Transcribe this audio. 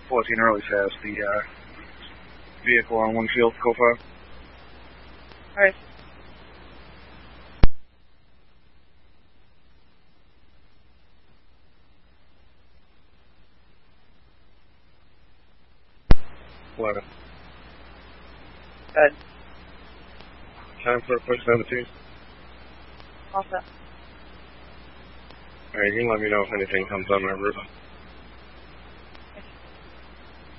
14 early has the vehicle on Winfield, Cofo. Alright. Good. Good. Time for a push 17. All set. Alright, you can let me know if anything comes on my route.